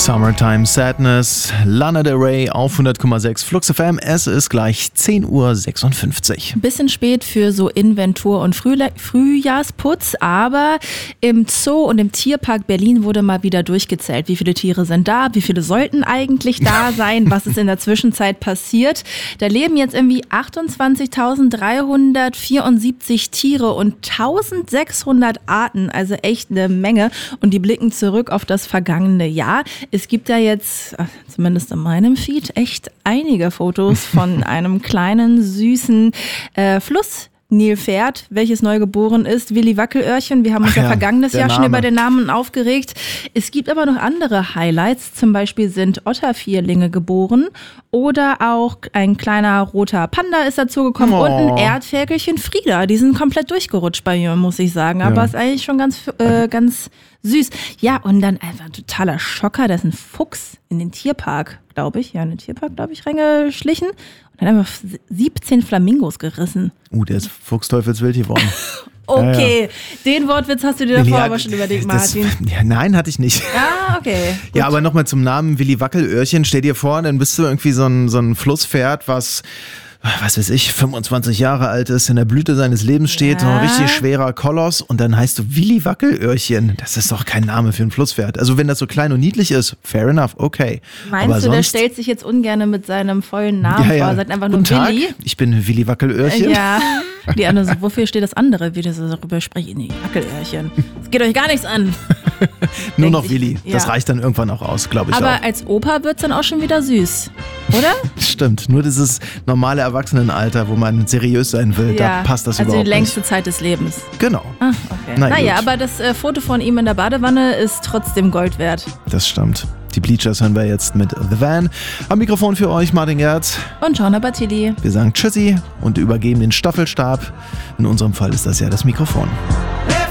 Summertime Sadness, Lana Del Rey auf 100,6 Flux FM. Es ist gleich 10:56 Uhr. Bisschen spät für so Inventur- und Frühjahrsputz, aber im Zoo und im Tierpark Berlin wurde mal wieder durchgezählt. Wie viele Tiere sind da? Wie viele sollten eigentlich da sein? Was ist in der Zwischenzeit passiert? Da leben jetzt irgendwie 28.374 Tiere und 1600 Arten, also echt eine Menge. Und die blicken zurück auf das vergangene Jahr. Es gibt ja jetzt, zumindest in meinem Feed, echt einige Fotos von einem kleinen, süßen Flussnilpferd, welches neu geboren ist, Willi Wackelöhrchen. Wir haben uns vergangenes Jahr schon über den Namen aufgeregt. Es gibt aber noch andere Highlights. Zum Beispiel sind Ottervierlinge geboren oder auch ein kleiner roter Panda ist dazugekommen und ein Erdferkelchen Frieda. Die sind komplett durchgerutscht bei mir, muss ich sagen. Aber ist eigentlich schon ganz süß. Ja, und dann einfach ein totaler Schocker, da ist ein Fuchs in den Tierpark, glaube ich, reingeschlichen und hat einfach 17 Flamingos gerissen. Der ist fuchsteufelswild geworden. Okay, den Wortwitz hast du dir davor aber schon überlegt, Martin. Nein, hatte ich nicht. Ah, okay. Gut. Ja, aber nochmal zum Namen Willi Wackelöhrchen. Stell dir vor, dann bist du irgendwie so ein Flusspferd, was weiß ich, 25 Jahre alt ist, in der Blüte seines Lebens steht, so ein richtig schwerer Koloss und dann heißt du Willi Wackelöhrchen. Das ist doch kein Name für ein Flusspferd. Also wenn das so klein und niedlich ist, fair enough, okay. Meinst du, der stellt sich jetzt ungern mit seinem vollen Namen vor, sagt einfach nur Guten Tag, Willi? Ich bin Willi Wackelöhrchen. Ja, die andere so, wofür steht das andere, wie das darüber sprechen? Nee, Wackelöhrchen. Das geht euch gar nichts an. Nur noch Willi, das reicht dann irgendwann auch aus, glaube ich. Aber auch. als Opa wird's dann auch schon wieder süß, oder? Stimmt, nur dieses normale Erwachsenenalter, wo man seriös sein will, da passt das überhaupt nicht. Also die längste Zeit des Lebens. Genau. Ah, okay. Naja, aber das Foto von ihm in der Badewanne ist trotzdem Gold wert. Das stimmt. Die Bleachers hören wir jetzt mit The Van. Am Mikrofon für euch Martin Gerz. Und Shauna Batilli. Wir sagen Tschüssi und übergeben den Staffelstab. In unserem Fall ist das ja das Mikrofon. Hey!